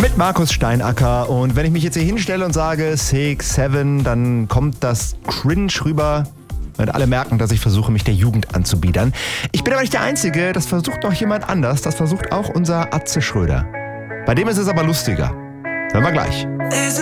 Mit Markus Steinacker. Und wenn ich mich jetzt hier hinstelle und sage 6, 7, dann kommt das cringe rüber. Und alle merken, dass ich versuche, mich der Jugend anzubiedern. Ich bin aber nicht der Einzige, das versucht noch jemand anders. Das versucht auch unser Atze Schröder. Bei dem ist es aber lustiger. Hören wir gleich.